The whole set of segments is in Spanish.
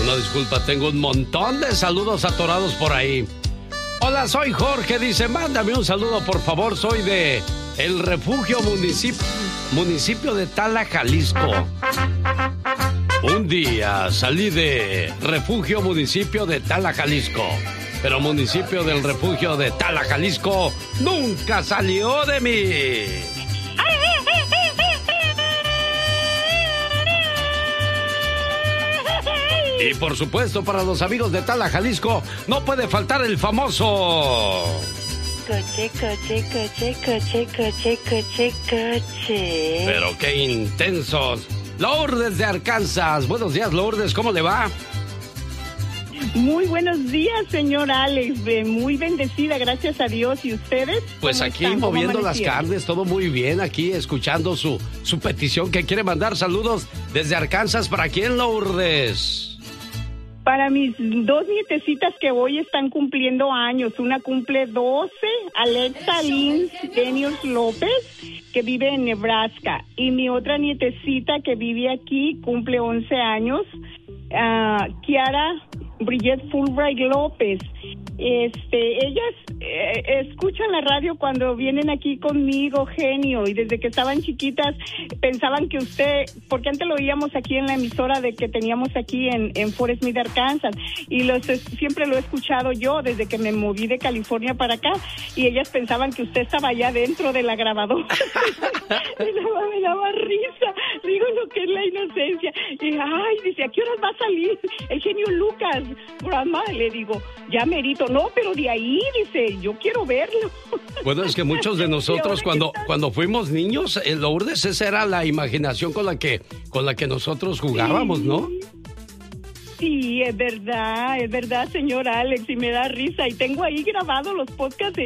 Una disculpa, tengo un montón de saludos atorados por ahí. Hola, soy Jorge, dice, mándame un saludo, por favor, soy de El Refugio municipio de Tala, Jalisco. Un día salí de Refugio municipio de Tala, Jalisco, pero municipio del Refugio de Tala, Jalisco nunca salió de mí. Y por supuesto, para los amigos de Tala, Jalisco, no puede faltar el famoso... Coche, coche, coche, coche, coche, coche, coche. Pero qué intensos. Lourdes de Arkansas. Buenos días, Lourdes, ¿cómo le va? Muy buenos días, señor Alex. Muy bendecida, gracias a Dios. ¿Y ustedes? Pues aquí moviendo las carnes, todo muy bien. Aquí escuchando su petición que quiere mandar saludos desde Arkansas. ¿Para quién, Lourdes? Para mis dos nietecitas que hoy están cumpliendo años. Una cumple 12, Alexa Lynn Daniels López, que vive en Nebraska. Y mi otra nietecita que vive aquí cumple 11 años, Kiara Bridget Fulbright López. Ellas escuchan la radio cuando vienen aquí conmigo, genio, y desde que estaban chiquitas pensaban que usted, porque antes lo oíamos aquí en la emisora de que teníamos aquí en Forest Smith, Arkansas, y siempre lo he escuchado yo desde que me moví de California para acá, y ellas pensaban que usted estaba allá dentro de la grabadora. me daba risa, digo lo que es la inocencia, y dice, ¿a qué horas va a salir el genio Lucas? Grandma, le digo, ya merito. No, pero de ahí, dice, yo quiero verlo. Bueno, es que muchos de nosotros cuando fuimos niños, Lourdes, esa era la imaginación con la que nosotros jugábamos, sí. ¿No? Sí, es verdad, señor Alex, y me da risa. Y tengo ahí grabados los podcasts,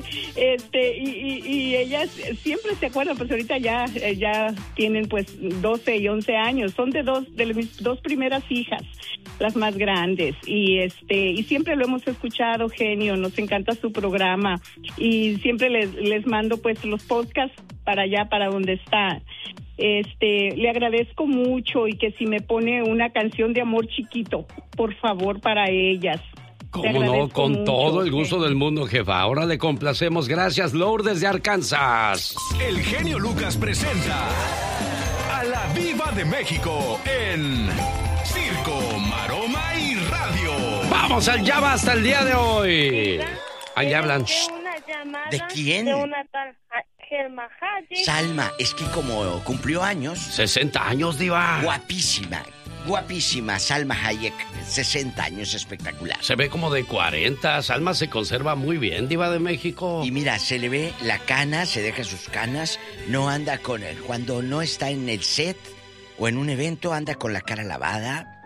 y ellas siempre se acuerdan, pues ahorita ya tienen pues 12 y 11 años. Son de mis dos primeras hijas, las más grandes. Y siempre lo hemos escuchado, genio, nos encanta su programa. Y siempre les mando pues los podcasts para allá, para donde está. Le agradezco mucho, y que si me pone una canción de amor chiquito, por favor, para ellas. ¿Cómo no? Con mucho, todo el gusto del mundo, jefa. Ahora le complacemos. Gracias, Lourdes de Arkansas. El genio Lucas presenta a la Diva de México en Circo, Maroma y Radio. ¡Vamos al Ya Basta el día de hoy! Ahí hablan. ¿De quién? De una tal Salma Hayek. Salma, es que como cumplió años... 60 años, diva. Guapísima, Salma Hayek, 60 años, espectacular. Se ve como de 40, Salma se conserva muy bien, diva de México. Y mira, se le ve la cana, se deja sus canas, no anda con él. Cuando no está en el set o en un evento, anda con la cara lavada,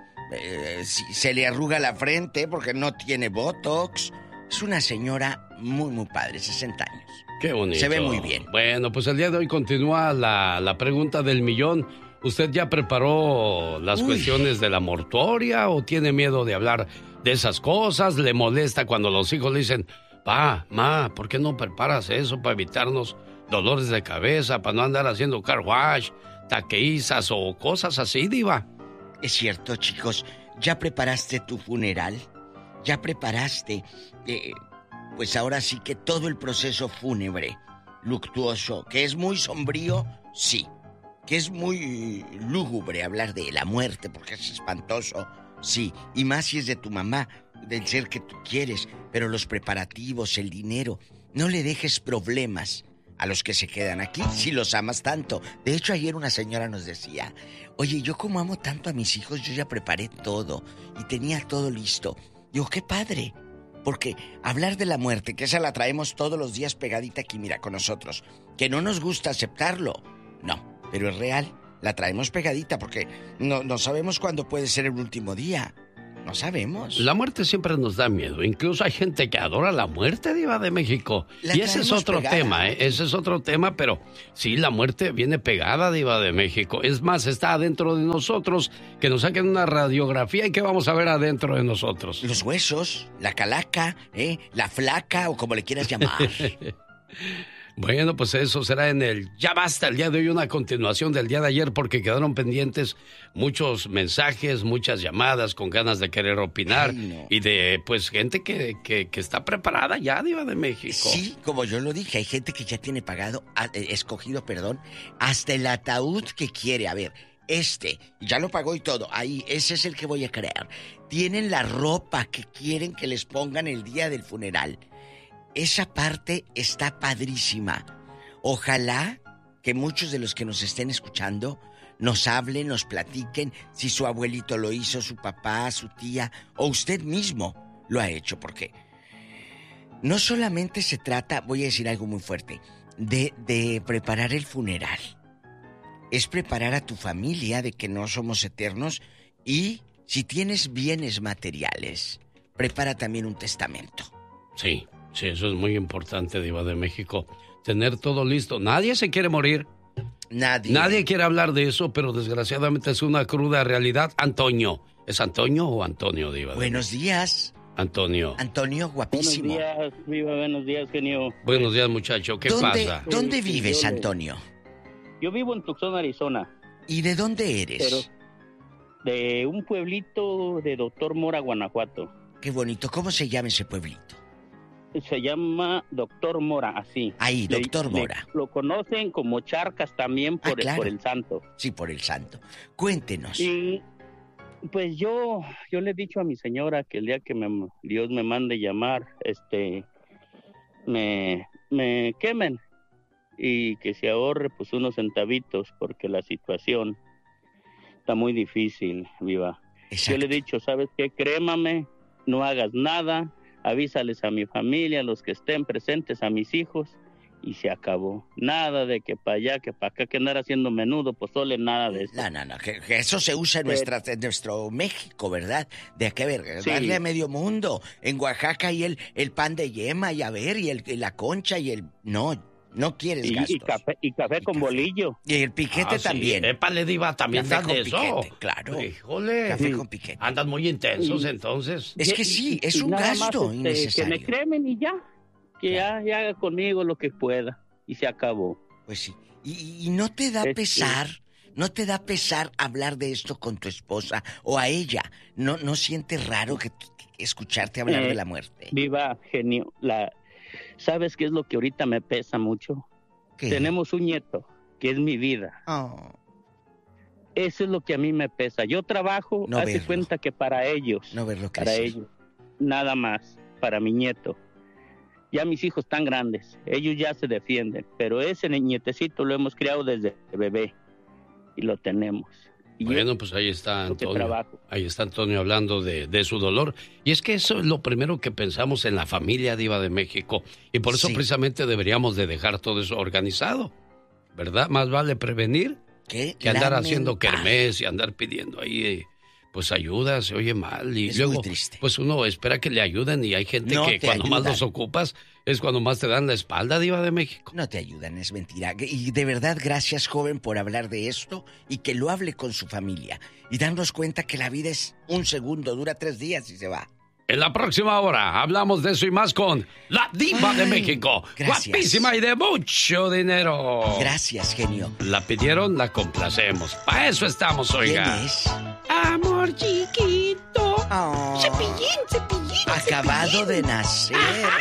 se le arruga la frente porque no tiene botox. Es una señora muy, muy padre, 60 años. Qué bonito. Se ve muy bien. Bueno, pues el día de hoy continúa la pregunta del millón. ¿Usted ya preparó las cuestiones de la mortuoria o tiene miedo de hablar de esas cosas? ¿Le molesta cuando los hijos le dicen, ma, ¿por qué no preparas eso para evitarnos dolores de cabeza, para no andar haciendo car wash, taqueizas o cosas así, diva? Es cierto, chicos. ¿Ya preparaste tu funeral? ¿Ya preparaste, pues ahora sí que todo el proceso fúnebre, luctuoso, que es muy sombrío? Sí. Que es muy lúgubre hablar de la muerte porque es espantoso, sí. Y más si es de tu mamá, del ser que tú quieres. Pero los preparativos, el dinero, no le dejes problemas a los que se quedan aquí si los amas tanto. De hecho, ayer una señora nos decía, oye, yo como amo tanto a mis hijos, yo ya preparé todo y tenía todo listo. Digo, qué padre, porque hablar de la muerte, que esa la traemos todos los días pegadita aquí, mira, con nosotros, que no nos gusta aceptarlo, no, pero es real, la traemos pegadita porque no sabemos cuándo puede ser el último día, no sabemos. La muerte siempre nos da miedo, incluso hay gente que adora la muerte, diva de México. Y ese es otro tema, ese es otro tema, pero sí, la muerte viene pegada, diva de México. Es más, está adentro de nosotros, que nos saquen una radiografía y ¿qué vamos a ver adentro de nosotros? Los huesos, la calaca, la flaca o como le quieras llamar. Bueno, pues eso será en el Ya Basta el día de hoy, una continuación del día de ayer, porque quedaron pendientes muchos mensajes, muchas llamadas con ganas de querer opinar. Ay, no. Y de, pues, gente que está preparada ya, Diva de México. Sí, como yo lo dije, hay gente que ya tiene escogido, hasta el ataúd que quiere. A ver, ya lo pagó y todo, ahí, ese es el que voy a crear. Tienen la ropa que quieren que les pongan el día del funeral. Esa parte está padrísima. Ojalá que muchos de los que nos estén escuchando nos hablen, nos platiquen si su abuelito lo hizo, su papá, su tía o usted mismo lo ha hecho, porque no solamente se trata, voy a decir algo muy fuerte, de preparar el funeral. Es preparar a tu familia de que no somos eternos, y si tienes bienes materiales, prepara también un testamento. Sí, eso es muy importante, Diva de México. Tener todo listo. Nadie se quiere morir. Nadie quiere hablar de eso, pero desgraciadamente es una cruda realidad. Antonio. ¿Es Antonio o Antonio, Diva? Buenos días. Antonio. Antonio, guapísimo. Buenos días, Viva. Buenos días, genio. Buenos días, muchacho. ¿Qué pasa? ¿Dónde vives, Antonio? Yo vivo en Tucson, Arizona. ¿Y de dónde eres? Pero de un pueblito de Doctor Mora, Guanajuato. Qué bonito. ¿Cómo se llama ese pueblito? Se llama Doctor Mora, así. Ahí, Doctor Mora. Lo conocen como Charcas también por el santo. Sí, por el santo. Cuéntenos. Y pues yo le he dicho a mi señora que el día que Dios me mande llamar, me quemen y que se ahorre pues unos centavitos, porque la situación está muy difícil, Viva. Exacto. Yo le he dicho, ¿sabes qué? Crémame, no hagas nada, avísales a mi familia, a los que estén presentes, a mis hijos, y se acabó. Nada de que para allá, que para acá, que andar haciendo menudo, pozole, nada de eso. No, que eso se usa en nuestro México, ¿verdad? De acá, sí. Darle a medio mundo. En Oaxaca hay el pan de yema, y a ver, y la concha, y el... No quieres gastos. Y café con bolillo. Y el piquete también. Épale, Diva, también dan de eso. Piquete, claro. Híjole. Café con piquete. Andan muy intensos, entonces. Es que sí, es un gasto innecesario. Que me cremen y ya. Que ya haga conmigo lo que pueda. Y se acabó. Pues sí. Y no te da pesar... ¿No te da pesar hablar de esto con tu esposa o a ella? ¿No sientes raro que escucharte hablar de la muerte? Viva, genio. ¿Sabes qué es lo que ahorita me pesa mucho? ¿Qué? Tenemos un nieto, que es mi vida. Oh. Eso es lo que a mí me pesa. Yo trabajo, hace cuenta que para ellos. No verlo crecer. Para ellos. Nada más, para mi nieto. Ya mis hijos están grandes, ellos ya se defienden, pero ese nietecito lo hemos criado desde bebé y lo tenemos. Y bueno, pues ahí está Antonio. Ahí está Antonio hablando de su dolor. Y es que eso es lo primero que pensamos en la familia, Diva de México. Y por eso precisamente deberíamos de dejar todo eso organizado, ¿verdad? Más vale prevenir que andar haciendo kermés y andar pidiendo ahí, pues ayuda, se oye mal. Y es luego, muy triste. Pues uno espera que le ayuden y hay gente que cuando más los ocupas es cuando más te dan la espalda, Diva de México. No te ayudan, es mentira. Y de verdad, gracias, joven, por hablar de esto y que lo hable con su familia. Y darnos cuenta que la vida es un segundo, dura 3 días y se va. En la próxima hora hablamos de eso y más con la Diva de México. Gracias. Guapísima y de mucho dinero. Gracias, genio. La pidieron, la complacemos. Para eso estamos, oiga. ¿Quién es? Amor chiquito. Oh. Cepillín. Acabado de nacer.